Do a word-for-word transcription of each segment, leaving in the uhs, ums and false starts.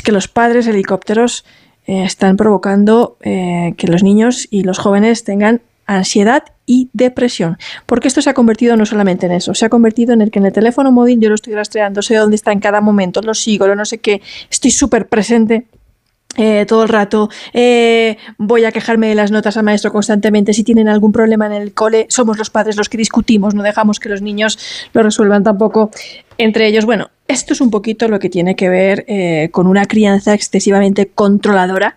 que los padres helicópteros eh, están provocando eh, que los niños y los jóvenes tengan ansiedad y depresión, porque esto se ha convertido no solamente en eso, se ha convertido en el que en el teléfono móvil yo lo estoy rastreando, sé dónde está en cada momento, lo sigo, lo no sé qué, estoy súper presente eh, todo el rato, eh, voy a quejarme de las notas al maestro constantemente, si tienen algún problema en el cole, somos los padres los que discutimos, no dejamos que los niños lo resuelvan tampoco entre ellos. Bueno, esto es un poquito lo que tiene que ver eh, con una crianza excesivamente controladora,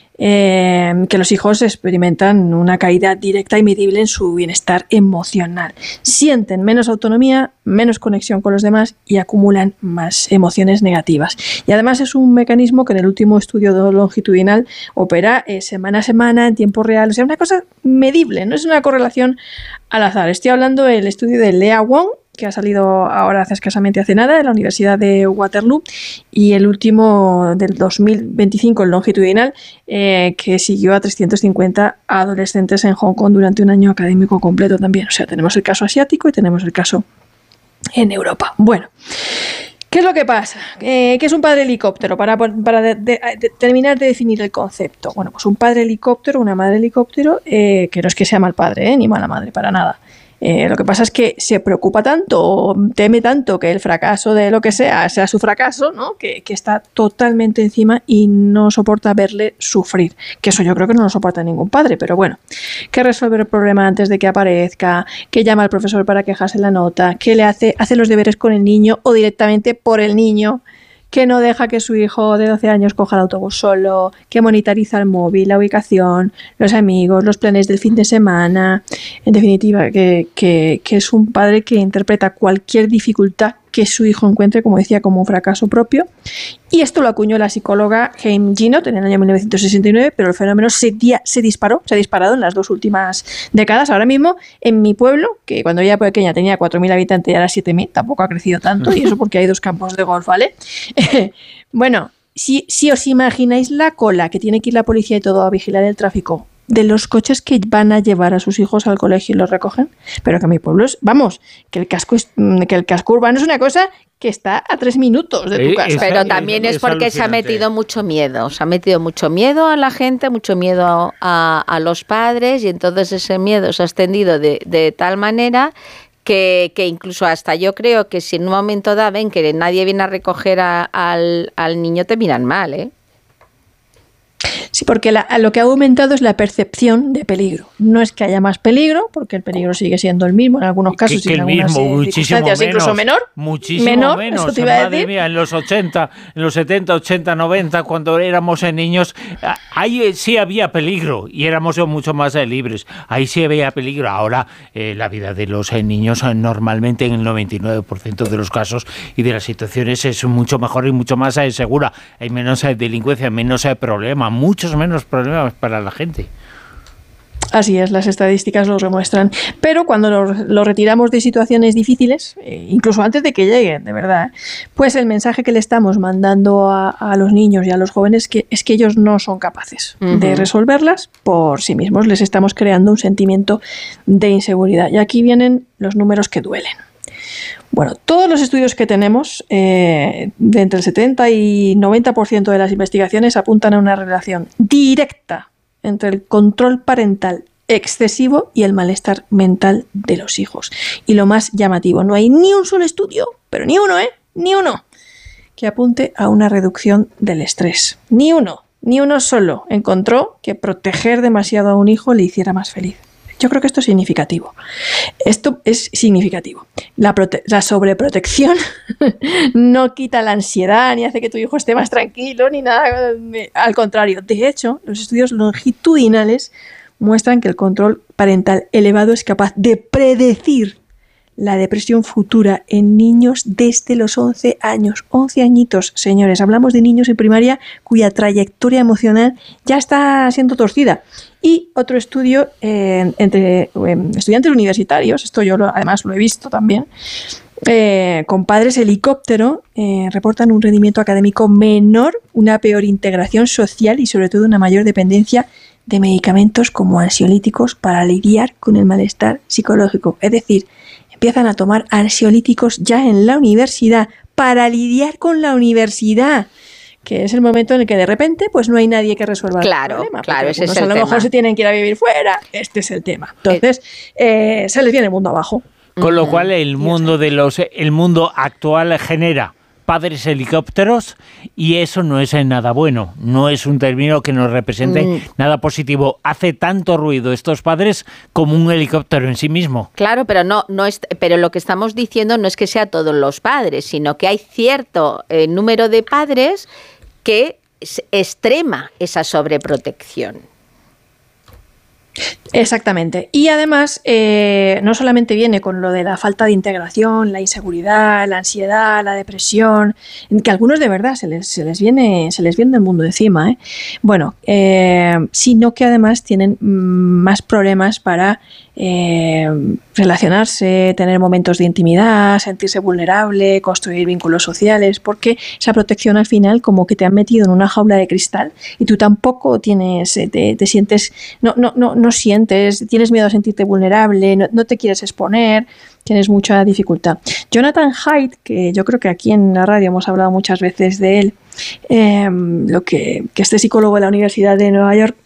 Eh, que los hijos experimentan una caída directa y medible en su bienestar emocional. Sienten menos autonomía, menos conexión con los demás y acumulan más emociones negativas. Y además es un mecanismo que en el último estudio longitudinal opera eh, semana a semana, en tiempo real. O sea, una cosa medible, no es una correlación al azar. Estoy hablando del estudio de Lea Wong, que ha salido ahora hace escasamente hace nada, de la Universidad de Waterloo, y el último del dos mil veinticinco, el longitudinal, eh, que siguió a trescientos cincuenta adolescentes en Hong Kong durante un año académico completo también. O sea, tenemos el caso asiático y tenemos el caso en Europa. Bueno, ¿qué es lo que pasa? Eh, ¿Qué es un padre helicóptero? Para, para de, de, de, terminar de definir el concepto. Bueno, pues un padre helicóptero, una madre helicóptero, eh, que no es que sea mal padre, eh, ni mala madre, para nada. Eh, lo que pasa es que se preocupa tanto, teme tanto que el fracaso de lo que sea sea su fracaso, ¿no? Que, que está totalmente encima y no soporta verle sufrir. Que eso yo creo que no lo soporta ningún padre, pero bueno, que resuelve el problema antes de que aparezca, que llama al profesor para quejarse la nota, que le hace, hace los deberes con el niño o directamente por el niño, que no deja que su hijo de doce años coja el autobús solo, que monitoriza el móvil, la ubicación, los amigos, los planes del fin de semana. En definitiva, que, que, que es un padre que interpreta cualquier dificultad que su hijo encuentre, como decía, como un fracaso propio. Y esto lo acuñó la psicóloga Haim Ginott en el año mil novecientos sesenta y nueve, pero el fenómeno se, dia, se disparó, se ha disparado en las dos últimas décadas. Ahora mismo, en mi pueblo, que cuando yo era pequeña tenía cuatro mil habitantes y ahora siete mil, tampoco ha crecido tanto, y eso porque hay dos campos de golf, ¿vale? Bueno, si, si os imagináis la cola que tiene que ir la policía y todo a vigilar el tráfico de los coches que van a llevar a sus hijos al colegio y los recogen, pero que a mi pueblo es, vamos, que el casco es, que el casco urbano es una cosa que está a tres minutos de tu casa. Eh, pero también es, es porque se ha metido mucho miedo, se ha metido mucho miedo a la gente, mucho miedo a, a los padres, y entonces ese miedo se ha extendido de, de tal manera que, que incluso hasta yo creo que si en un momento dado ven que nadie viene a recoger a, al, al niño, te miran mal, ¿eh? Sí, porque la, lo que ha aumentado es la percepción de peligro. No es que haya más peligro, porque el peligro sigue siendo el mismo en algunos casos que, y en algunas mismo, circunstancias menos, incluso menor. Muchísimo menor, menos. Eso te iba a Madre decir. mía, en los ochenta, en los setenta, ochenta, noventa, cuando éramos niños, ahí sí había peligro y éramos mucho más libres. Ahí sí había peligro. Ahora eh, la vida de los niños normalmente en el noventa y nueve por ciento de los casos y de las situaciones es mucho mejor y mucho más eh, segura. Hay menos eh, delincuencia, menos eh, problemas, muchos menos problemas para la gente. Así es, las estadísticas lo demuestran. Pero cuando lo, lo retiramos de situaciones difíciles, eh, incluso antes de que lleguen, de verdad, pues el mensaje que le estamos mandando a, a los niños y a los jóvenes que, es que ellos no son capaces uh-huh. de resolverlas por sí mismos. Les estamos creando un sentimiento de inseguridad. Y aquí vienen los números que duelen. Bueno, todos los estudios que tenemos, eh, de entre el setenta y noventa por ciento de las investigaciones apuntan a una relación directa entre el control parental excesivo y el malestar mental de los hijos. Y lo más llamativo, no hay ni un solo estudio, pero ni uno, ¿eh? Ni uno, que apunte a una reducción del estrés. Ni uno, ni uno solo encontró que proteger demasiado a un hijo le hiciera más feliz. Yo creo que esto es significativo. Esto es significativo. La, prote- la sobreprotección no quita la ansiedad, ni hace que tu hijo esté más tranquilo, ni nada. Al contrario. De hecho, los estudios longitudinales muestran que el control parental elevado es capaz de predecir la depresión futura en niños desde los once años. once añitos, señores. Hablamos de niños en primaria cuya trayectoria emocional ya está siendo torcida. Y otro estudio eh, entre eh, estudiantes universitarios, esto yo lo, además lo he visto también, eh, con padres helicóptero, eh, reportan un rendimiento académico menor, una peor integración social y sobre todo una mayor dependencia de medicamentos como ansiolíticos para lidiar con el malestar psicológico. Es decir, empiezan a tomar ansiolíticos ya en la universidad para lidiar con la universidad, que es el momento en el que de repente pues no hay nadie que resuelva claro, el problema. Claro, ese es el a lo tema. mejor se tienen que ir a vivir fuera, este es el tema. Entonces, eh, se les viene el mundo abajo. Con lo cual el mundo de los el mundo actual genera padres helicópteros y eso no es nada bueno, no es un término que nos represente mm. nada positivo. Hace tanto ruido estos padres como un helicóptero en sí mismo. Claro, pero no, no es, pero lo que estamos diciendo no es que sea todos los padres, sino que hay cierto eh, número de padres que extrema esa sobreprotección. Exactamente. Y además, eh, no solamente viene con lo de la falta de integración, la inseguridad, la ansiedad, la depresión, en que a algunos de verdad se les, se les viene, se les viene el mundo encima, ¿eh? Bueno, eh, sino que además tienen más problemas para eh, relacionarse, tener momentos de intimidad, sentirse vulnerable, construir vínculos sociales, porque esa protección al final como que te han metido en una jaula de cristal y tú tampoco tienes, te, te sientes, no, no, no, no sientes, tienes miedo a sentirte vulnerable, no, no te quieres exponer, tienes mucha dificultad. Jonathan Haidt, que yo creo que aquí en la radio hemos hablado muchas veces de él, eh, lo que, que este psicólogo de la Universidad de Nueva York,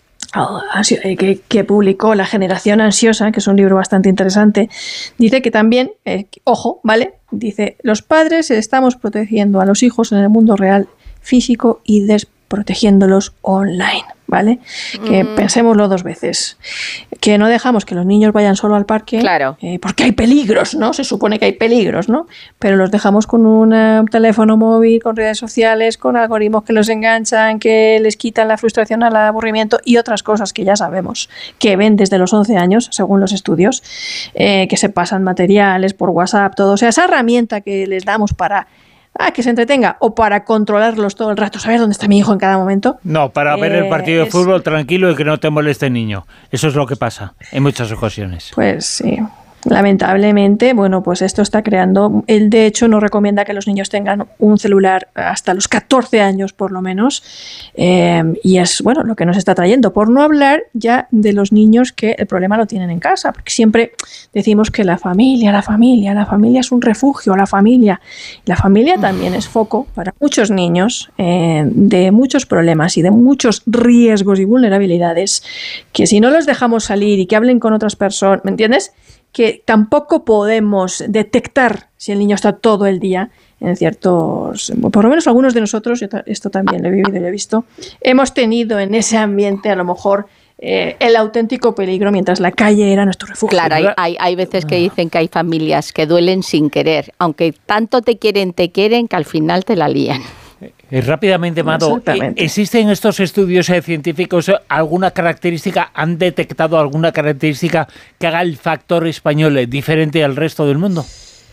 Que, que publicó La generación ansiosa, que es un libro bastante interesante, dice que también, eh, ojo, ¿vale? Dice, los padres estamos protegiendo a los hijos en el mundo real, físico y desprotegiéndolos online, ¿vale? Mm. Que pensémoslo dos veces. Que no dejamos que los niños vayan solo al parque, claro. eh, porque hay peligros, ¿no? Se supone que hay peligros, ¿no? Pero los dejamos con un uh, teléfono móvil, con redes sociales, con algoritmos que los enganchan, que les quitan la frustración al aburrimiento y otras cosas que ya sabemos, que ven desde los once años, según los estudios, eh, que se pasan materiales por WhatsApp, todo. O sea, esa herramienta que les damos para Ah, que se entretenga, o para controlarlos todo el rato, saber dónde está mi hijo en cada momento. No, para eh, ver el partido de es... fútbol tranquilo y que no te moleste el niño. Eso es lo que pasa en muchas ocasiones. Pues sí. Lamentablemente, bueno, pues esto está creando, él de hecho no recomienda que los niños tengan un celular hasta los catorce años por lo menos, eh, y es bueno lo que nos está trayendo, por no hablar ya de los niños que el problema lo tienen en casa, porque siempre decimos que la familia, la familia, la familia es un refugio, la familia, la familia también es foco para muchos niños eh, de muchos problemas y de muchos riesgos y vulnerabilidades, que si no los dejamos salir y que hablen con otras personas, ¿me entiendes?, que tampoco podemos detectar si el niño está todo el día en ciertos, por lo menos algunos de nosotros, yo esto también lo he vivido y lo he visto, hemos tenido en ese ambiente a lo mejor eh, el auténtico peligro mientras la calle era nuestro refugio. Claro, hay, hay, hay veces que dicen que hay familias que duelen sin querer, aunque tanto te quieren, te quieren, que al final te la lían. Eh, rápidamente, Mado, ¿existen estos estudios eh, científicos alguna característica, han detectado alguna característica que haga el factor español eh, diferente al resto del mundo?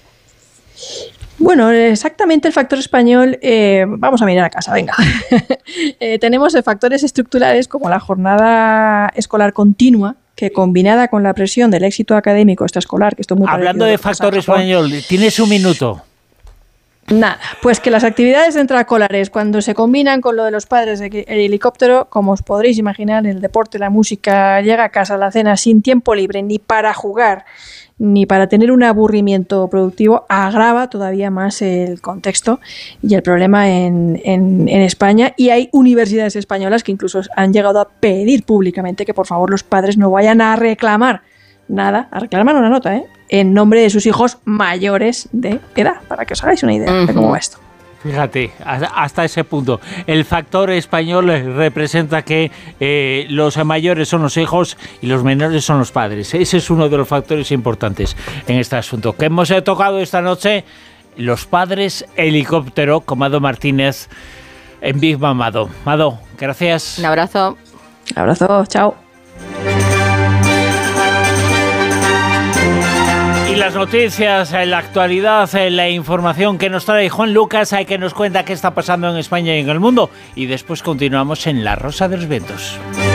Bueno, exactamente el factor español, eh, vamos a mirar a casa, venga. eh, tenemos factores estructurales como la jornada escolar continua, que combinada con la presión del éxito académico extraescolar, que esto es muy Hablando de factor español, tienes un minuto. Nada, pues que las actividades extraescolares, cuando se combinan con lo de los padres del helicóptero, como os podréis imaginar, el deporte, la música, llega a casa, la cena sin tiempo libre, ni para jugar, ni para tener un aburrimiento productivo, agrava todavía más el contexto y el problema en, en, en España. Y hay universidades españolas que incluso han llegado a pedir públicamente que por favor los padres no vayan a reclamar nada, a reclamar una nota, ¿eh?, en nombre de sus hijos mayores de edad, para que os hagáis una idea uh-huh. de cómo va esto. Fíjate, hasta ese punto. El factor español representa que eh, los mayores son los hijos y los menores son los padres. Ese es uno de los factores importantes en este asunto. Que hemos tocado esta noche, los padres helicóptero, con Mado Martínez en Big Bang Mado. Mado, gracias. Un abrazo. Un abrazo, chao. Y las noticias, la actualidad, la información que nos trae Juan Lucas, que nos cuenta qué está pasando en España y en el mundo. Y después continuamos en La Rosa de los Vientos.